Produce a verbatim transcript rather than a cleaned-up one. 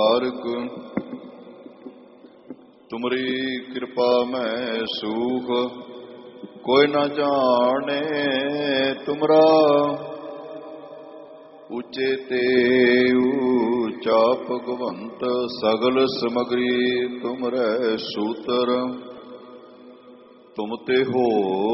तारक तुमरी कृपा मैं सूख कोई न जाने तुमरा ऊंचे ते ऊंचा भगवंत सगल समगरी तुमरे सूतर तुम ते हो